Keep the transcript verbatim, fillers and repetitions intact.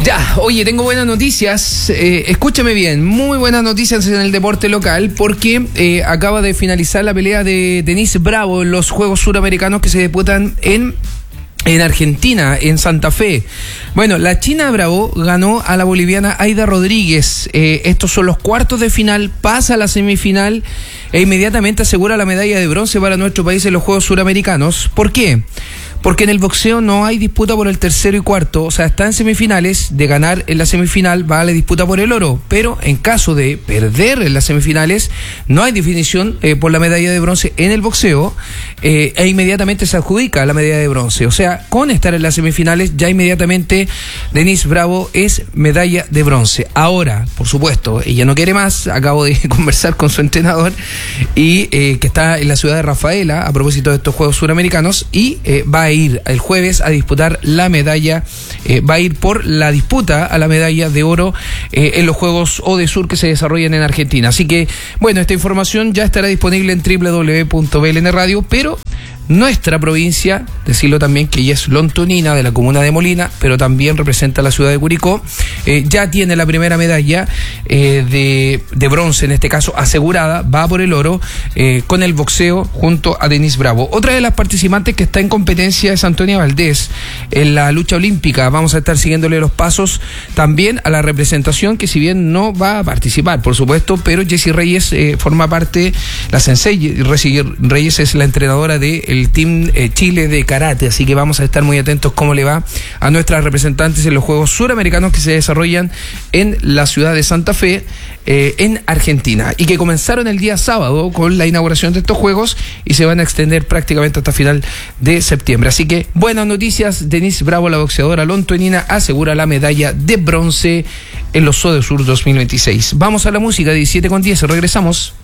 Ya, oye, tengo buenas noticias, eh, escúchame bien, muy buenas noticias en el deporte local porque eh, acaba de finalizar la pelea de Denise Bravo en los Juegos Suramericanos que se disputan en... En Argentina, en Santa Fe. Bueno, la China Bravo ganó a la boliviana Aida Rodríguez. Eh, estos son los cuartos de final, pasa a la semifinal e inmediatamente asegura la medalla de bronce para nuestro país en los Juegos Suramericanos. ¿Por qué? Porque en el boxeo no hay disputa por el tercero y cuarto, o sea, está en semifinales, de ganar en la semifinal va a la disputa por el oro, pero en caso de perder en las semifinales, no hay definición eh, por la medalla de bronce en el boxeo, eh, e inmediatamente se adjudica la medalla de bronce, o sea, con estar en las semifinales, ya inmediatamente Denise Bravo es medalla de bronce. Ahora, por supuesto, ella no quiere más, acabo de conversar con su entrenador, y eh, que está en la ciudad de Rafaela, a propósito de estos Juegos Suramericanos, y eh, va a ir el jueves a disputar la medalla, eh, va a ir por la disputa a la medalla de oro eh, en los Juegos ODESUR que se desarrollan en Argentina. Así que, bueno, esta información ya estará disponible en doble u doble u doble u punto b l n radio, pero nuestra provincia, decirlo también que ella es lontonina de la comuna de Molina, pero también representa la ciudad de Curicó, eh, ya tiene la primera medalla eh, de, de bronce, en este caso asegurada, va por el oro eh, con el boxeo junto a Denise Bravo. Otra de las participantes que está en competencia es Antonia Valdés en la lucha olímpica. Vamos a estar siguiéndole los pasos también a la representación, que si bien no va a participar, por supuesto, pero Jessie Reyes eh, forma parte, la sensei Jessie Reyes es la entrenadora de el Team eh, Chile de karate, así que vamos a estar muy atentos cómo le va a nuestras representantes en los Juegos Suramericanos que se desarrollan en la ciudad de Santa Fe, eh, en Argentina, y que comenzaron el día sábado con la inauguración de estos Juegos y se van a extender prácticamente hasta final de septiembre. Así que buenas noticias, Denise Bravo, la boxeadora lontonina, asegura la medalla de bronce en los ODESUR dos mil veintiséis. Vamos a la música, diecisiete con diez, regresamos.